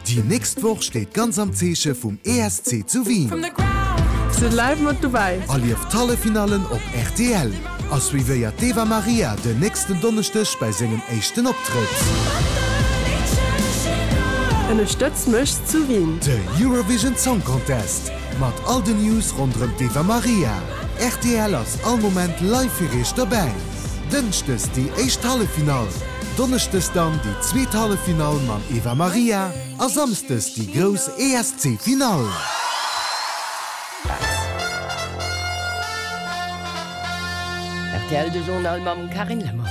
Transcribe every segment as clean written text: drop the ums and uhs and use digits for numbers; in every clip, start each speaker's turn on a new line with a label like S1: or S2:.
S1: Die nächste Woche steht ganz am Zeche vom ESC zu Wien.
S2: Zu live mat du weis.
S1: All lief tolle Finalen op RTL. Als wie ja Eva Maria den nächsten Donnerstag bei seinem echten Auftritt.
S2: Unterstützt mich zu Wien.
S1: Der Eurovision Song Contest. Mit all den News rund um Eva Maria. RTL als all Moment live für euch dabei. Dienstags die erste Halbfinale. Donnerstags dann die zweite Halbfinale mit Eva Maria. Und samstags die große ESC-Finale.
S3: RTL de Journal mam Karin Lemmer.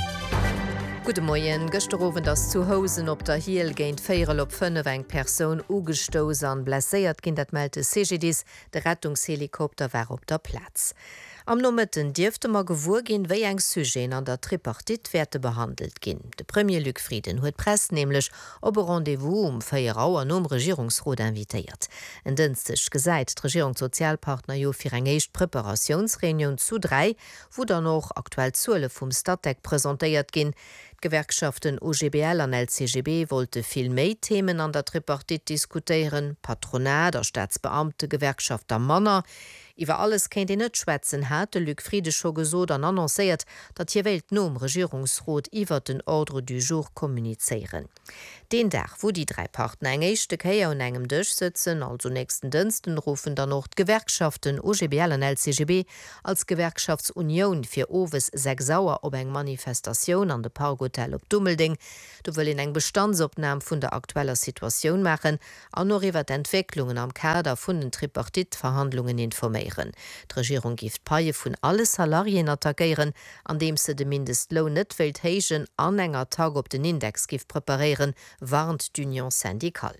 S4: Gute Moien gësterowen ass zu Hosen op der Hiel géint 4 op 5 eng Persoun ugestos an blaéiert ginn dat meldte CGDs, de Rettungshelikopter war op der Platz. Am Nommetten Difte mar gewur ginn wéi eng Sugéen an der Tripartitwerte behandelt ginn. De Premier Luc Frieden huet Press nämlichlech op e Rendevous 4 Auer nom Regierungsrot invitéiert. En dënstech gesäit d'Regierungssozialpartner jo fir eng éicht Präparationsreunion zu 3, wo dann noch aktuell Zuele vum Stadtdeck präsentéiert ginn. Gewerkschaften OGBL an LCGB wollte viel méi Themen an der Tripartit diskutieren, Patronat, der Staatsbeamte, Gewerkschaft der Manner. Iwer alles kennt net schwätzen hat de Luc Friede scho gesot an annoncéiert, dat hier Welt nom Regierungsrot iwwer den Ordre du jour kommuniceieren. Den Dach, wo die 3 Partner eng éischte Keier an engem Dëch sitzen, also nächsten Dünsten rufen dann noch Gewerkschaften OGBL an LCGB als Gewerkschaftsunion fir Owes 6 Sauer op eng Manifestation an de Parkhotel op Dummelding. Du will in eng Bestandsopnahme vun der aktueller Situation machen, an noch iwwer d'Entwicklungen am Kader vun den Tripartitverhandlungen informieren. Die Regierung gift Paie vun alle Salarien attackieren, an dem se de Mindestlohn net Welthegen an enger Tag op den Index gift preparieren, warnt d'Union syndikal.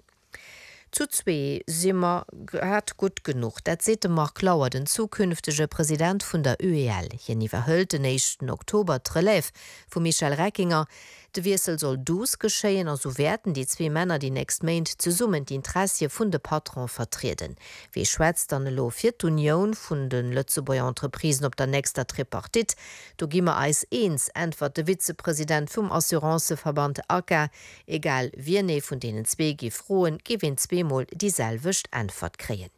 S4: Zu 2 simmer hat gut genug. Dat sete Mark Lauer, den zukünftige Präsident vun der UEL. Hien iwwerhëllt den 1. Oktober d'Relève vu Michel Reckinger. De Wiesel soll dus geschéien, an so werden die 2 Männer die nächst Meint zu summen die Interesse vun de Patron vertreten. Wie schwätzt an lo fir d'Union vun den Lützebauer Entreprisen op der nächster Tripartit. Du gimmer eis eens entwert de Vizepräsident vum Assuranceverband ACA. Egal wie ne vun denen 2 gefroen, gewinn 2-mal dieselwicht Antwort kreen.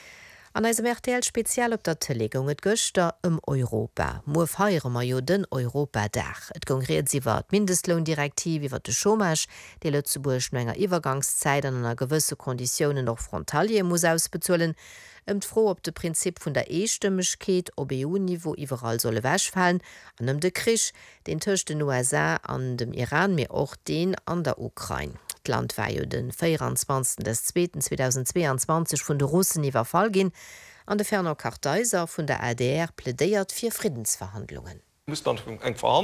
S4: An eisem RTL-Spezial op der Telegung et Göster Europa. Mo feiere ma jo den Europadach. Et konkret siwer d Mindestlohndirektiv iwwer de Chômage, de Lützeburg enger Iwergangszeit an einer gewësse Konditionen noch Frontalie muss ausbezullen. Froh op de Prinzip vun der Eestimmechkeet op EU-Niveau iwwerall solle wäsch fallen, an de Krisch, den tëcht den USA an dem Iran mir och den an der Ukraine. Land war jo den 24.02.2022 vun de Russen iwwer Fall gin, an de Ferner Karteiser vun der ADR plädeiert fir Friedensverhandlungen.
S5: Muss dann eng